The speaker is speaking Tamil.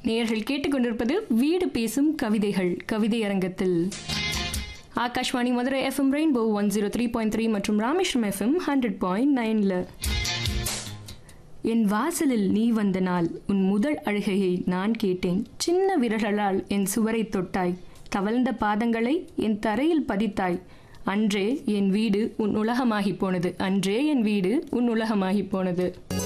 நேயர்கள் கேட்டுக்கொண்டிருப்பது வீடு பேசும் கவிதைகள் கவிதை அரங்கத்தில் ஆகாஷ்வாணி மதுரை FM ரெயின்போ 103.3 மற்றும் ராமேஸ்வரம் FM 100.9. என் வாசலில் நீ வந்த நாள் உன் முதல் அழுகையை நான் கேட்டேன். சின்ன விரல்களால் என் சுவரை தொட்டாய், தவழ்ந்த பாதங்களை என் தரையில் பதித்தாய். அன்றே என் வீடு உன் உலகமாகி போனது, அன்றே என் வீடு உன் உலகமாகி போனது.